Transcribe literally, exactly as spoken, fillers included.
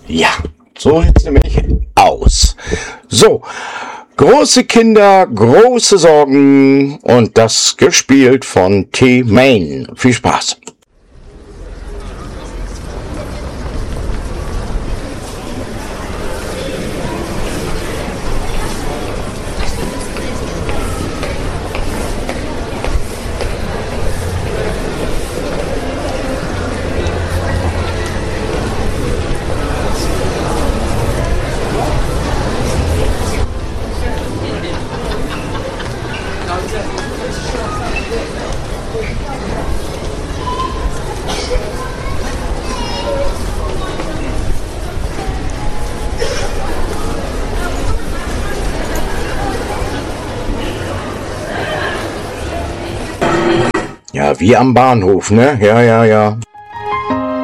Ja, so sieht es nämlich aus. So, große Kinder, große Sorgen und das gespielt von T-Main. Viel Spaß. Ja, wie am Bahnhof, ne? Ja, ja, ja.